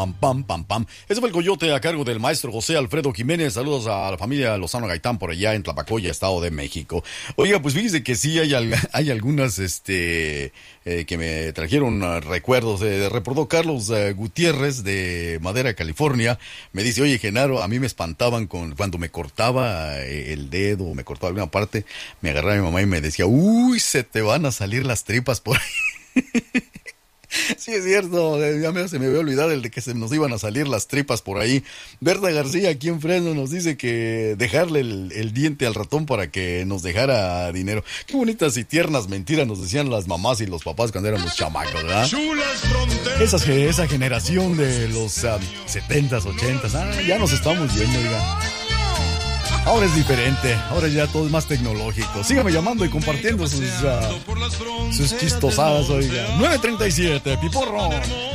pam, pam, pam, pam. Ese fue el Coyote a cargo del maestro José Alfredo Jiménez. Saludos a la familia Lozano Gaitán por allá en Tlapacoya, Estado de México. Oiga, pues fíjese que sí hay algunas que me trajeron recuerdos. Reportó Carlos Gutiérrez de Madera, California. Me dice, oye, Genaro, a mí me espantaban cuando me cortaba el dedo o me cortaba alguna parte, me agarraba mi mamá y me decía, uy, se te van a salir las tripas por ahí. Sí, es cierto, se me había olvidado el de que se nos iban a salir las tripas por ahí. Berta García, aquí en Fresno, nos dice que dejarle el diente al ratón para que nos dejara dinero. Qué bonitas y tiernas mentiras nos decían las mamás y los papás cuando éramos chamacos, ¿verdad? Esa generación de los 70s, 80s, ya nos estamos yendo, oiga. Ahora es diferente, ahora ya todo es más tecnológico. Sígame llamando y compartiendo sus chistosadas, oiga. 937, Piporro.